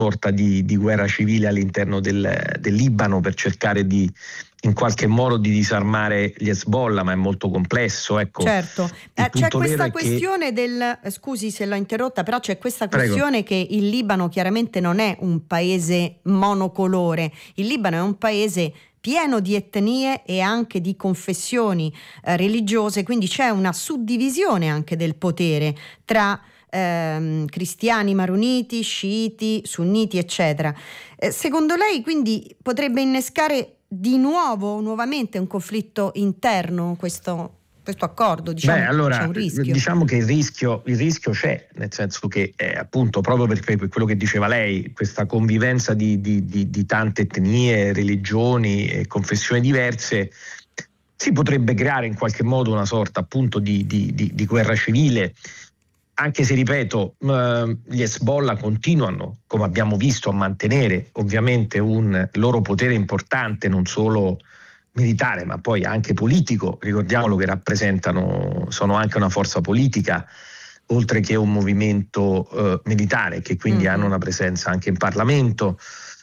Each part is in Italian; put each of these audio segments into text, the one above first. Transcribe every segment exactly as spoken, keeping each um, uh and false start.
sorta di, di guerra civile all'interno del, del Libano per cercare di in qualche modo di disarmare gli Hezbollah, ma è molto complesso. Ecco, certo, eh, c'è questa questione che... del scusi se l'ho interrotta, però c'è questa questione Prego. Che il Libano chiaramente non è un paese monocolore, il Libano è un paese pieno di etnie e anche di confessioni eh, religiose, quindi c'è una suddivisione anche del potere tra ehm, cristiani maroniti, sciiti, sunniti, eccetera. Eh, secondo lei quindi potrebbe innescare di nuovo, nuovamente un conflitto interno questo, questo accordo? Diciamo, Beh, allora, c'è un rischio. Diciamo che il rischio, il rischio c'è, nel senso che eh, appunto proprio per, per quello che diceva lei, questa convivenza di, di, di, di tante etnie, religioni e confessioni diverse si potrebbe creare in qualche modo una sorta appunto di, di, di, di guerra civile. Anche se, ripeto, eh, gli Hezbollah continuano, come abbiamo visto, a mantenere ovviamente un loro potere importante, non solo militare, ma poi anche politico. Ricordiamolo che rappresentano, sono anche una forza politica, oltre che un movimento eh, militare, che quindi mm-hmm. hanno una presenza anche in Parlamento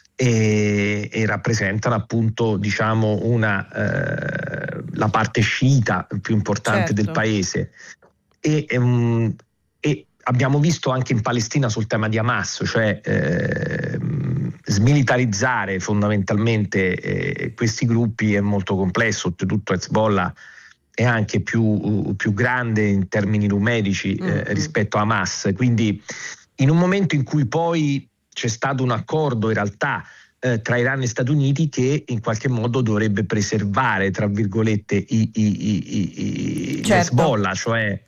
e, e rappresentano appunto, diciamo, una, eh, la parte sciita più importante certo. del paese. E, um, e abbiamo visto anche in Palestina sul tema di Hamas, cioè eh, smilitarizzare fondamentalmente eh, questi gruppi è molto complesso. Oltretutto Hezbollah è anche più, più grande in termini numerici eh, mm-hmm. rispetto a Hamas, quindi in un momento in cui poi c'è stato un accordo in realtà eh, tra Iran e Stati Uniti che in qualche modo dovrebbe preservare, tra virgolette, i, i, i, i certo. Hezbollah, cioè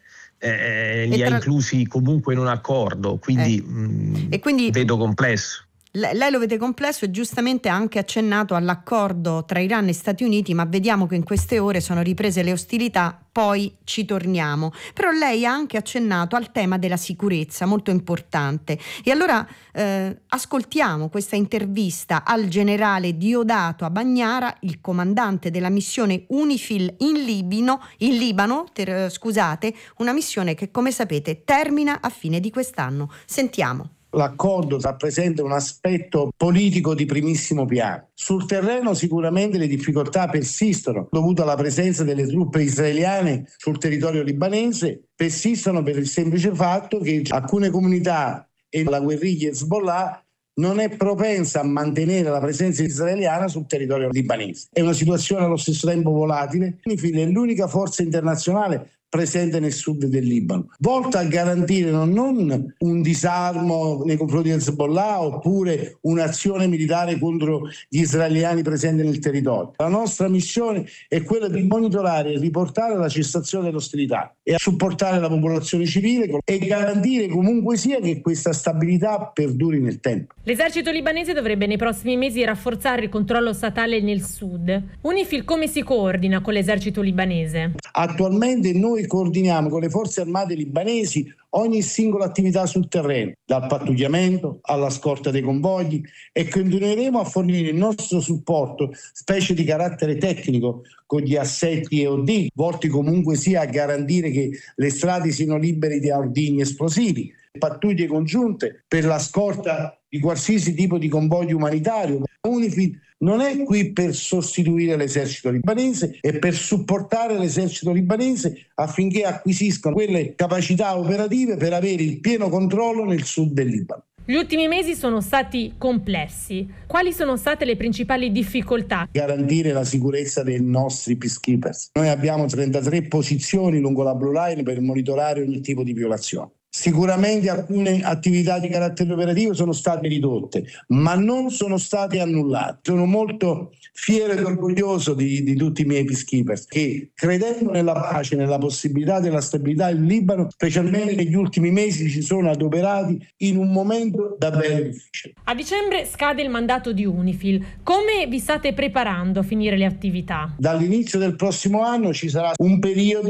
Eh, li tra... ha inclusi comunque in un accordo, quindi, eh. mh, e quindi vedo complesso. Lei lo vede complesso e giustamente ha anche accennato all'accordo tra Iran e Stati Uniti, ma vediamo che in queste ore sono riprese le ostilità, poi ci torniamo. Però lei ha anche accennato al tema della sicurezza, molto importante. E allora eh, ascoltiamo questa intervista al generale Diodato Abagnara, il comandante della missione UNIFIL in Libano, in Libano ter, scusate, una missione che, come sapete, termina a fine di quest'anno. Sentiamo. L'accordo rappresenta un aspetto politico di primissimo piano. Sul terreno sicuramente le difficoltà persistono, dovute alla presenza delle truppe israeliane sul territorio libanese, persistono per il semplice fatto che alcune comunità e la guerriglia Hezbollah non è propensa a mantenere la presenza israeliana sul territorio libanese. È una situazione allo stesso tempo volatile. UNIFIL è l'unica forza internazionale presente nel sud del Libano, volta a garantire non, non un disarmo nei confronti di Hezbollah oppure un'azione militare contro gli israeliani presenti nel territorio. La nostra missione è quella di monitorare e riportare la cessazione delle ostilità e a supportare la popolazione civile e garantire comunque sia che questa stabilità perduri nel tempo. L'esercito libanese dovrebbe nei prossimi mesi rafforzare il controllo statale nel sud. UNIFIL come si coordina con l'esercito libanese? Attualmente noi coordiniamo con le forze armate libanesi ogni singola attività sul terreno, dal pattugliamento alla scorta dei convogli, e continueremo a fornire il nostro supporto, specie di carattere tecnico, con gli assetti E O D, volti comunque sia a garantire che le strade siano libere di ordigni esplosivi, pattuglie congiunte per la scorta di qualsiasi tipo di convoglio umanitario. UNIFIL non è qui per sostituire l'esercito libanese, è per supportare l'esercito libanese affinché acquisiscano quelle capacità operative per avere il pieno controllo nel sud del Libano. Gli ultimi mesi sono stati complessi. Quali sono state le principali difficoltà? Garantire la sicurezza dei nostri peacekeepers. Noi abbiamo trentatré posizioni lungo la Blue Line per monitorare ogni tipo di violazione. Sicuramente alcune attività di carattere operativo sono state ridotte, ma non sono state annullate. Sono molto fiero ed orgoglioso di, di tutti i miei peacekeepers che, credendo nella pace, nella possibilità della stabilità in Libano, specialmente negli ultimi mesi, ci sono adoperati in un momento davvero difficile. A dicembre scade il mandato di UNIFIL. Come vi state preparando a finire le attività? Dall'inizio del prossimo anno ci sarà un periodo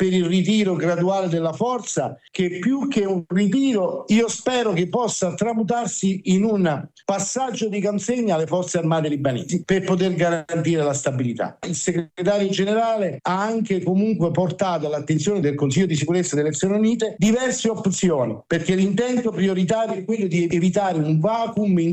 per il ritiro graduale della forza, che più che un ritiro io spero che possa tramutarsi in un passaggio di consegna alle forze armate libanesi per poter garantire la stabilità. Il segretario generale ha anche comunque portato all'attenzione del Consiglio di sicurezza delle Nazioni Unite diverse opzioni, perché l'intento prioritario è quello di evitare un vacuum in